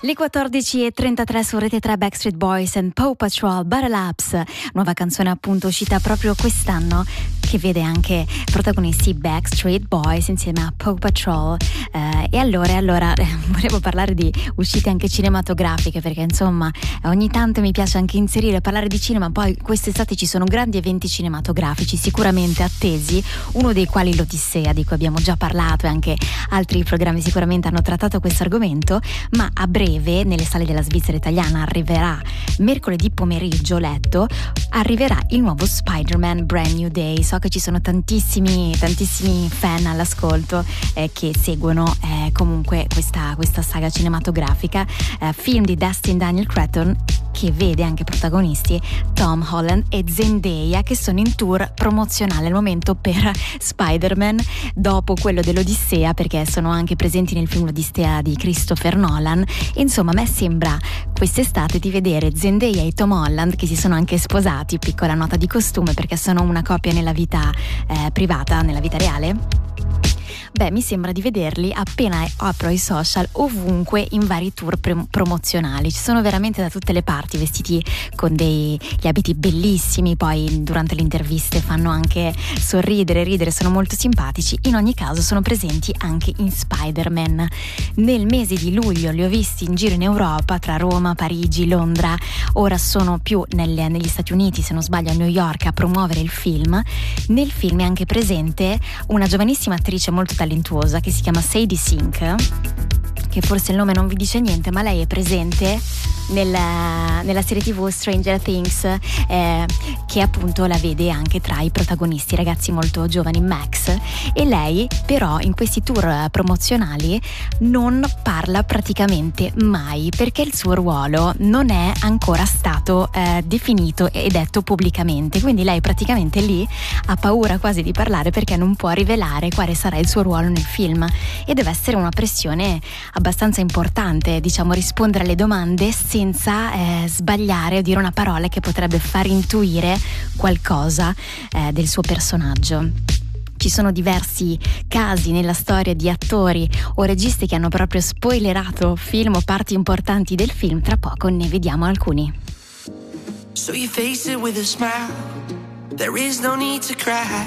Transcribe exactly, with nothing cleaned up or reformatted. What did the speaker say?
Le quattordici e trentatré su Rete tre, Backstreet Boys and Paw Patrol Battle Ups, nuova canzone appunto uscita proprio quest'anno, che vede anche protagonisti Backstreet Boys insieme a Paw Patrol. Eh, e allora, allora eh, volevo parlare di uscite anche cinematografiche, perché insomma ogni tanto mi piace anche inserire, parlare di cinema. Poi quest'estate ci sono grandi eventi cinematografici sicuramente attesi, uno dei quali l'Odissea, di cui abbiamo già parlato, e anche altri programmi sicuramente hanno trattato questo argomento. Ma a breve nelle sale della Svizzera italiana arriverà mercoledì pomeriggio, letto, arriverà il nuovo Spider-Man Brand New Day. So che ci sono tantissimi tantissimi fan all'ascolto eh, che seguono eh, comunque questa, questa saga cinematografica, eh, film di Destin Daniel Cretton, che vede anche protagonisti Tom Holland e Zendaya, che sono in tour promozionale al momento per Spider-Man, dopo quello dell'Odissea, perché sono anche presenti nel film L'Odissea di Christopher Nolan. Insomma, a me sembra quest'estate di vedere Zendaya e Tom Holland, che si sono anche sposati, piccola nota di costume, perché sono una coppia nella vita eh, privata, nella vita reale. Beh, mi sembra di vederli, appena apro i social, ovunque in vari tour pre- promozionali. Ci sono veramente da tutte le parti, vestiti con dei gli abiti bellissimi. Poi durante le interviste fanno anche sorridere, ridere, sono molto simpatici. In ogni caso sono presenti anche in Spider-Man. Nel mese di luglio li ho visti in giro in Europa, tra Roma, Parigi, Londra. Ora sono più nelle, negli Stati Uniti, se non sbaglio a New York, a promuovere il film. Nel film è anche presente una giovanissima attrice molto talentuosa che si chiama Sadie Sink, che forse il nome non vi dice niente, ma lei è presente nella, nella serie tv Stranger Things, eh, che appunto la vede anche tra i protagonisti, ragazzi molto giovani, Max. E lei però in questi tour promozionali non parla praticamente mai, perché il suo ruolo non è ancora stato eh, definito e detto pubblicamente, quindi lei praticamente lì ha paura quasi di parlare, perché non può rivelare quale sarà il suo ruolo nel film, e deve essere una pressione abbastanza importante, diciamo, rispondere alle domande senza eh, sbagliare o dire una parola che potrebbe far intuire qualcosa eh, del suo personaggio. Ci sono diversi casi nella storia di attori o registi che hanno proprio spoilerato film o parti importanti del film. Tra poco ne vediamo alcuni. So you face it with a smile. There is no need to cry.